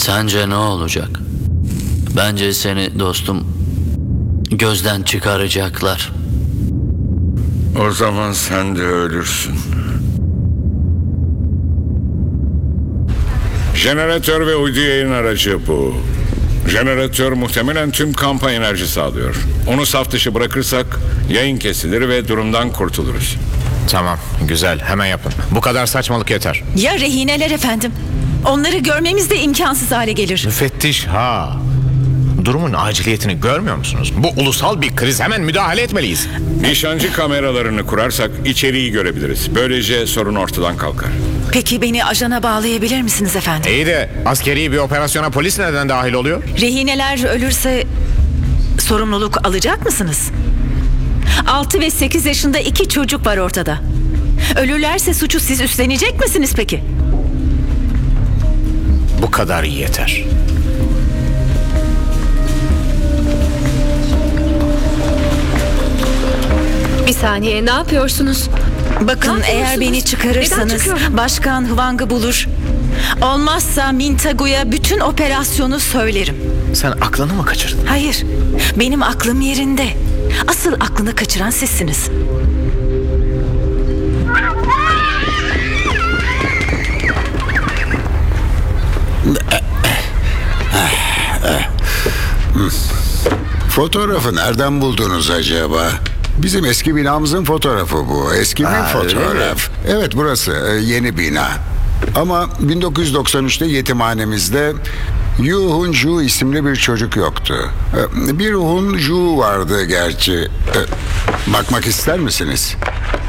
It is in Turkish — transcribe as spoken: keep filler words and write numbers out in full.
Sence ne olacak? Bence seni dostum gözden çıkaracaklar. O zaman sen de ölürsün. Jeneratör ve uydu yayın aracı bu. Jeneratör muhtemelen tüm kampa enerji sağlıyor. Onu saf dışı bırakırsak yayın kesilir ve durumdan kurtuluruz. Tamam, güzel. Hemen yapın. Bu kadar saçmalık yeter. Ya rehineler efendim? Onları görmemiz de imkansız hale gelir. Müfettiş ha. Durumun aciliyetini görmüyor musunuz? Bu ulusal bir kriz. Hemen müdahale etmeliyiz. Nişancı kameralarını kurarsak içeriği görebiliriz. Böylece sorun ortadan kalkar. Peki beni ajana bağlayabilir misiniz efendim? İyi de askeri bir operasyona polis neden dahil oluyor? Rehineler ölürse sorumluluk alacak mısınız? altı ve sekiz yaşında iki çocuk var ortada. Ölürlerse suçu siz üstlenecek misiniz peki? Bu kadar yeter. Bir saniye, ne yapıyorsunuz? Bakın Ne eğer yapıyorsunuz? beni Neden çıkarırsanız çıkıyorum? Başkan Hwang'ı bulur. Olmazsa Mintagu'ya bütün operasyonu söylerim. Sen aklını mı kaçırdın? Hayır, benim aklım yerinde. Asıl aklını kaçıran sizsiniz. Fotoğrafı nereden buldunuz acaba? Bizim eski binamızın fotoğrafı bu. Eski bir fotoğraf. Evet, burası e, yeni bina. Ama bin dokuz yüz doksan üçte yetimhanemizde Yu Hun Ju isimli bir çocuk yoktu. E, Bir Hun Ju vardı gerçi. E, Bakmak ister misiniz?